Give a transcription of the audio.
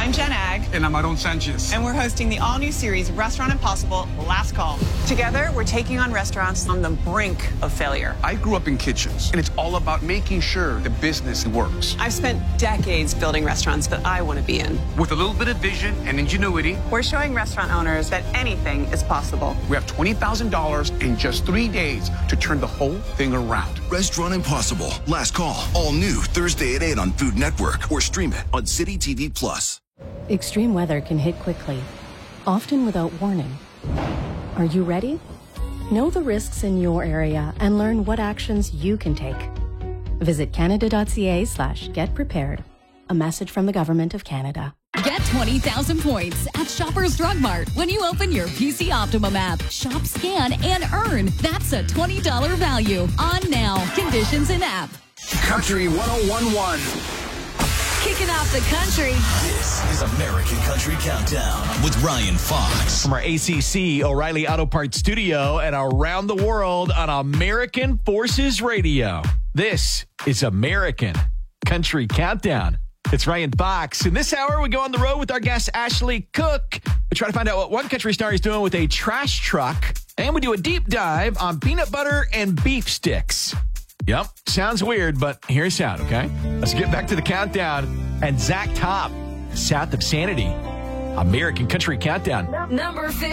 I'm Jen Ag. And I'm Aaron Sanchez. And we're hosting the all-new series, Restaurant Impossible, Last Call. Together, we're taking on restaurants on the brink of failure. I grew up in kitchens, and it's all about making sure the business works. I've spent decades building restaurants that I want to be in. With a little bit of vision and ingenuity, we're showing restaurant owners that anything is possible. We have $20,000 in just 3 days to turn the whole thing around. Restaurant Impossible, Last Call, all new Thursday at 8 on Food Network or stream it on City TV Plus. Extreme weather can hit quickly, often without warning. Are you ready? Know the risks in your area and learn what actions you can take. Visit canada.ca/getprepared. A message from the Government of Canada. Get 20,000 points at Shoppers Drug Mart when you open your PC Optimum app. Shop, scan, and earn. That's a $20 value on now. Conditions in app. Country 101.1. Kicking off the country. This is American Country Countdown with Ryan Fox. From our ACC O'Reilly Auto Parts studio and around the world on American Forces Radio. This is American Country Countdown. It's Ryan Fox. In this hour, we go on the road with our guest, Ashley Cook. We try to find out what one country star is doing with a trash truck. And we do a deep dive on peanut butter and beef sticks. Yep, sounds weird, but here's how, okay? Let's get back to the countdown. And Zach Top, South of Sanity, American Country Countdown. Number 15.